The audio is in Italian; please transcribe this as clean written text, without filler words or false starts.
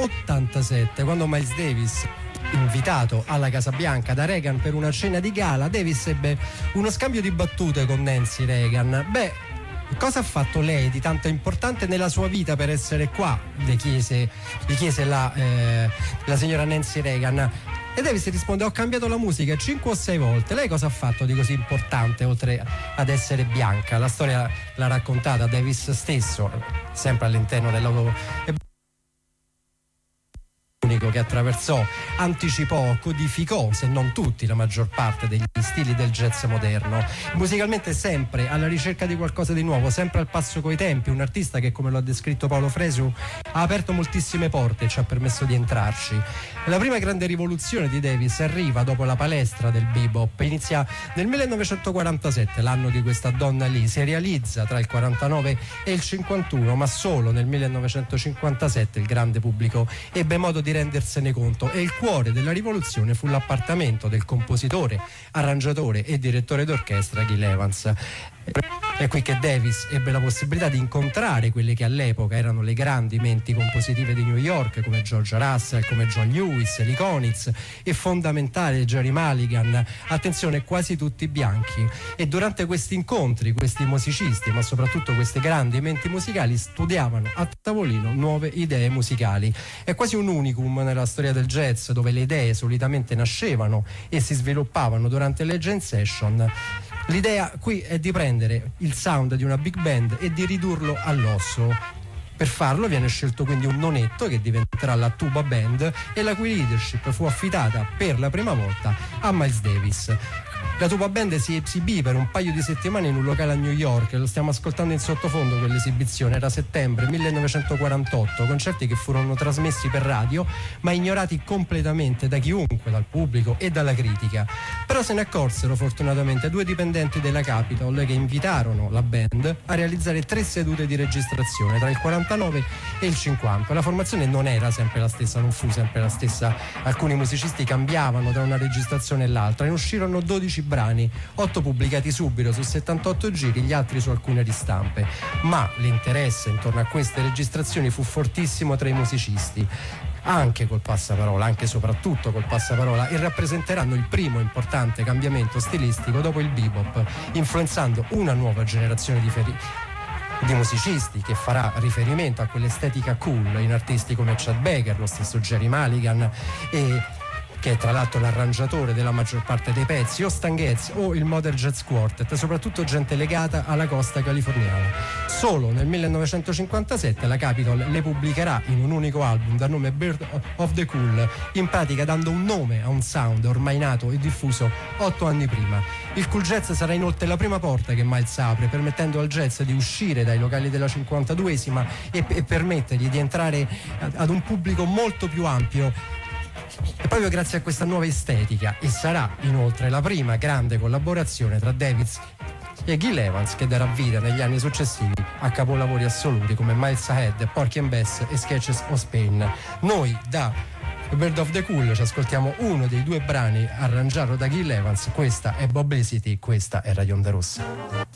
87, quando Miles Davis, invitato alla Casa Bianca da Reagan per una cena di gala, Davis ebbe uno scambio di battute con Nancy Reagan. Cosa ha fatto lei di tanto importante nella sua vita per essere qua? Le chiese la signora Nancy Reagan. E Davis risponde: ho cambiato la musica 5 o 6 volte. Lei cosa ha fatto di così importante oltre ad essere bianca? La storia l'ha raccontata Davis stesso, sempre all'interno dell'auto che attraversò, anticipò, codificò, se non tutti, la maggior parte degli stili del jazz moderno. Musicalmente sempre alla ricerca di qualcosa di nuovo, sempre al passo coi tempi, un artista che, come lo ha descritto Paolo Fresu, ha aperto moltissime porte e ci ha permesso di entrarci. La prima grande rivoluzione di Davis arriva dopo la palestra del bebop, inizia nel 1947, l'anno di questa donna lì, si realizza tra il 49 e il 51, ma solo nel 1957 il grande pubblico ebbe modo di rendersene conto, e il cuore della rivoluzione fu l'appartamento del compositore, arrangiatore e direttore d'orchestra Gil Evans. È qui che Davis ebbe la possibilità di incontrare quelle che all'epoca erano le grandi menti compositive di New York, come George Russell, come John Lewis, Lee Konitz e fondamentale Jerry Mulligan, attenzione, quasi tutti bianchi. E durante questi incontri questi musicisti, ma soprattutto queste grandi menti musicali, studiavano a tavolino nuove idee musicali. È quasi un unicum nella storia del jazz, dove le idee solitamente nascevano e si sviluppavano durante le jam session. L'idea qui è di prendere il sound di una big band e di ridurlo all'osso. Per farlo viene scelto quindi un nonetto che diventerà la tuba band, e la cui leadership fu affidata per la prima volta a Miles Davis. La tuba band si esibì per un paio di settimane in un locale a New York, lo stiamo ascoltando in sottofondo quell'esibizione, era settembre 1948, concerti che furono trasmessi per radio ma ignorati completamente da chiunque, dal pubblico e dalla critica. Però se ne accorsero fortunatamente 2 dipendenti della Capitol che invitarono la band a realizzare 3 sedute di registrazione tra il 49 e il 50. La formazione non era sempre la stessa, non fu sempre la stessa, alcuni musicisti cambiavano tra una registrazione e l'altra, ne uscirono 12 brani, 8 pubblicati subito su 78 giri, gli altri su alcune ristampe. Ma l'interesse intorno a queste registrazioni fu fortissimo tra i musicisti, anche col passaparola, anche e soprattutto col passaparola, e rappresenteranno il primo importante cambiamento stilistico dopo il bebop, influenzando una nuova generazione di musicisti che farà riferimento a quell'estetica cool in artisti come Chet Baker, lo stesso Jerry Mulligan, che è tra l'altro l'arrangiatore della maggior parte dei pezzi, o Stan Getz o il Modern Jazz Quartet, soprattutto gente legata alla costa californiana. Solo nel 1957 la Capitol le pubblicherà in un unico album dal nome Bird of the Cool, in pratica dando un nome a un sound ormai nato e diffuso 8 anni prima. Il cool jazz sarà inoltre la prima porta che Miles apre, permettendo al jazz di uscire dai locali della 52esima e permettergli di entrare ad un pubblico molto più ampio, e proprio grazie a questa nuova estetica. E sarà inoltre la prima grande collaborazione tra Davis e Gil Evans, che darà vita negli anni successivi a capolavori assoluti come Miles Ahead, Porky and Bess e Sketches of Spain. Noi da Bird of the Cool ci ascoltiamo uno dei 2 brani arrangiato da Gil Evans. Questa è Publicity, questa è Radio Onda Rossa.